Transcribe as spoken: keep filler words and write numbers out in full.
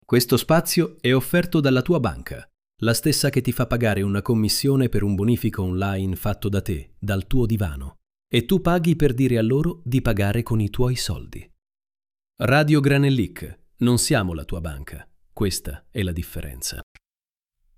Questo spazio è offerto dalla tua banca, la stessa che ti fa pagare una commissione per un bonifico online fatto da te, dal tuo divano, e tu paghi per dire a loro di pagare con i tuoi soldi. Radio Granellic, non siamo la tua banca, questa è la differenza.